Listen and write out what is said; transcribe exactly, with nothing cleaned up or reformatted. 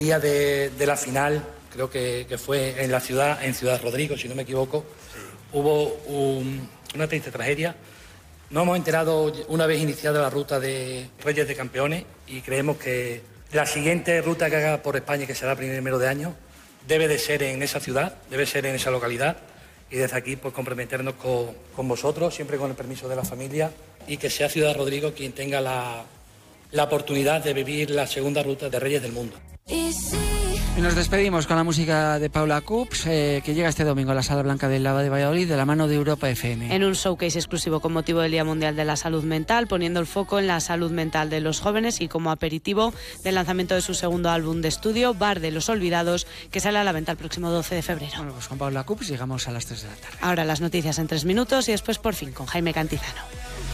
El día de, de la final, creo que, que fue en la ciudad, en Ciudad Rodrigo, si no me equivoco, hubo un, una triste tragedia. Nos hemos enterado una vez iniciada la ruta de Reyes de Campeones y creemos que la siguiente ruta que haga por España, que será primero de año, debe de ser en esa ciudad, debe ser en esa localidad y desde aquí pues comprometernos con, con vosotros, siempre con el permiso de la familia, y que sea Ciudad Rodrigo quien tenga la, la oportunidad de vivir la segunda ruta de Reyes del Mundo. Y nos despedimos con la música de Paula Cups, eh, que llega este domingo a la Sala Blanca del Lava de Valladolid de la mano de Europa F M. En un showcase exclusivo con motivo del Día Mundial de la Salud Mental, poniendo el foco en la salud mental de los jóvenes y como aperitivo del lanzamiento de su segundo álbum de estudio, Bar de los Olvidados, que sale a la venta el próximo doce de febrero. Bueno, pues con Paula Cups llegamos a las tres de la tarde. Ahora las noticias en tres minutos y después por fin con Jaime Cantizano.